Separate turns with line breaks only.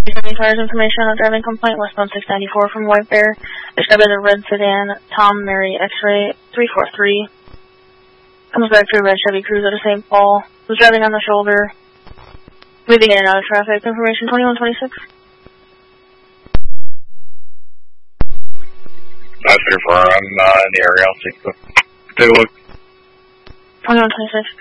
Tires information on a driving complaint, westbound 694 from White Bear. Described as a red sedan, Tom Mary X-ray 343. Comes back to a red Chevy Cruze at St. Paul. Was driving on the shoulder. Moving in and out of traffic. Information 2126.
934, I'm in the area. I'll take a look.
2126.